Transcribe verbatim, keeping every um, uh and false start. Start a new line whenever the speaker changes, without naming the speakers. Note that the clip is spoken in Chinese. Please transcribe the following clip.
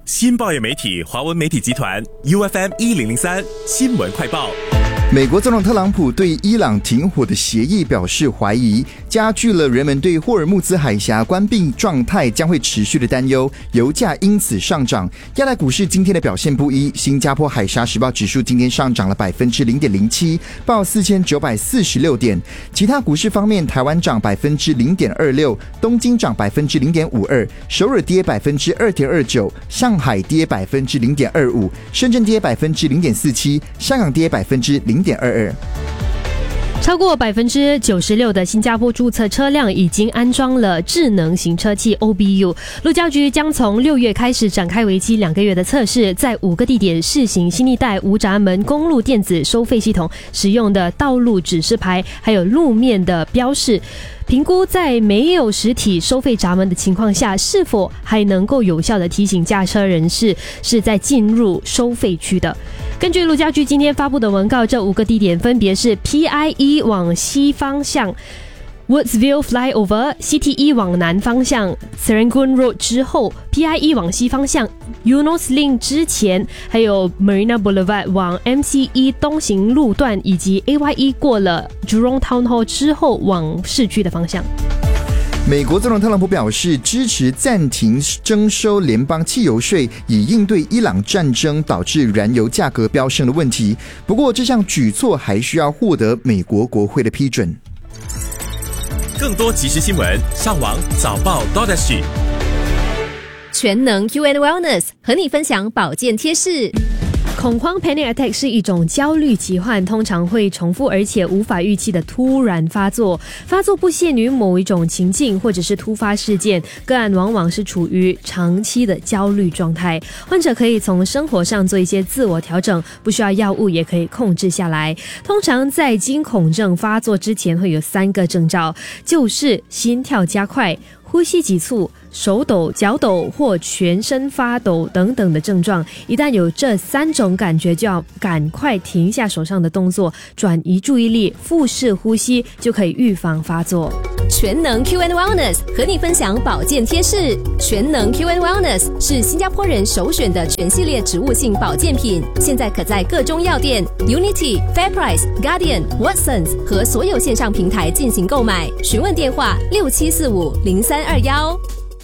新报业媒体华文媒体集团 U F M 一零零三新闻快报。
美国总统特朗普对伊朗停火的协议表示怀疑，加剧了人们对霍尔木兹海峡关闭状态将会持续的担忧，油价因此上涨。亚太股市今天的表现不一，新加坡海峡时报指数今天上涨了 百分之零点零七， 报四千九百四十六点。其他股市方面，台湾涨 百分之零点二六， 东京涨 百分之零点五二， 首尔跌 百分之二点二九， 上海跌 百分之零点二五， 深圳跌 百分之零点四七， 香港跌 百分之零点二二。
超过 百分之九十六 的新加坡注册车辆已经安装了智能行车器 O B U。 路交局将从六月开始展开为期两个月的测试，在五个地点试行新一代无闸门公路电子收费系统使用的道路指示牌，还有路面的标示，评估在没有实体收费闸门的情况下，是否还能够有效地提醒驾车人士是在进入收费区的。根据路交局今天发布的文告，这五个地点分别是 P I E 往西方向、Woodsville Flyover、C T E 往南方向、Serangoon Road 之后、P I E 往西方向、Eunos Link 之前，还有 Marina Boulevard 往 M C E 东行路段，以及 A Y E 过了 Jurong Town Hall 之后往市区的方向。
美国总统特朗普表示支持暂停征收联邦汽油税，以应对伊朗战争导致燃油价格飙升的问题。不过，这项举措还需要获得美国国会的批准。
更多即时新闻，上网早报 .sg。
全能 Q and Wellness 和你分享保健贴士。
恐慌 Panic Attack 是一种焦虑疾患，通常会重复而且无法预期的突然发作。发作不限于某一种情境或者是突发事件，个案往往是处于长期的焦虑状态。患者可以从生活上做一些自我调整，不需要药物也可以控制下来。通常在惊恐症发作之前会有三个征兆，就是心跳加快、呼吸急促、手抖、脚抖或全身发抖等等的症状。一旦有这三种感觉，就要赶快停下手上的动作，转移注意力，腹式呼吸，就可以预防发作。
全能 Q and Wellness 和你分享保健贴士。全能 Q and Wellness 是新加坡人首选的全系列植物性保健品，现在可在各中药店、Unity、FairPrice、Guardian、Watsons 和所有线上平台进行购买。询问电话六七四五零三二一。